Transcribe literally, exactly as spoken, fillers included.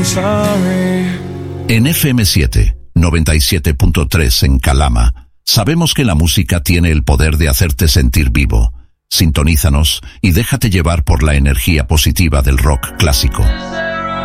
En F M siete, noventa y siete punto tres en Calama, sabemos que la música tiene el poder de hacerte sentir vivo. Sintonízanos y déjate llevar por la energía positiva del rock clásico.